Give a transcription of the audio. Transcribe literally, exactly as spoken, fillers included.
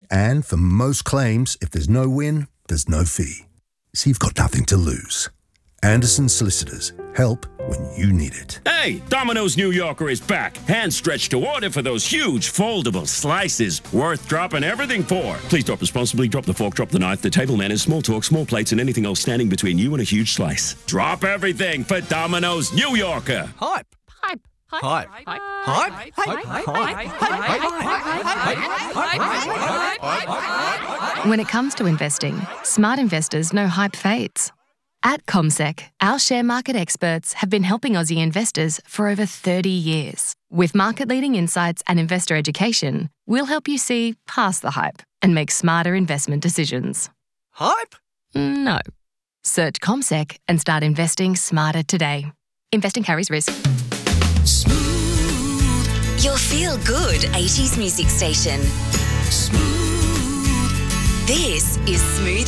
And for most claims, if there's no win, there's no fee. So you've got nothing to lose. Anderson Solicitors. Help when you need it. Hey, Domino's New Yorker is back. Hand stretched to order for those huge foldable slices worth dropping everything for. Please drop responsibly. Drop the fork, drop the knife, the table manners, small talk, small plates, and anything else standing between you and a huge slice. Drop everything for Domino's New Yorker. Hype. Hype. Hype. Hype. Hype. Hype. When it comes to investing, smart investors know hype fades. At CommSec, our share market experts have been helping Aussie investors for over thirty years. With market-leading insights and investor education, we'll help you see past the hype and make smarter investment decisions. Hype? No. Search CommSec and start investing smarter today. Investing carries risk. Smooth. Your feel-good eighties music station. Smooth. This is Smooth